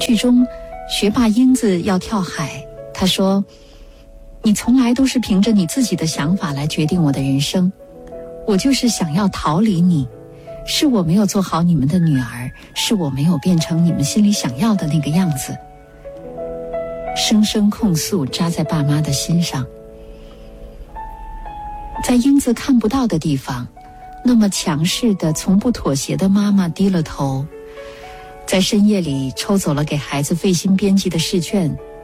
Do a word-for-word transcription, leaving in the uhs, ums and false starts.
剧中学霸英子要跳海，她说，你从来都是凭着你自己的想法来决定我的人生，我就是想要逃离你，是我没有做好你们的女儿，是我没有变成你们心里想要的那个样子。声声控诉扎在爸妈的心上。在英子看不到的地方，那么强势的从不妥协的妈妈低了头，在深夜里抽走了给孩子费心编辑的试卷，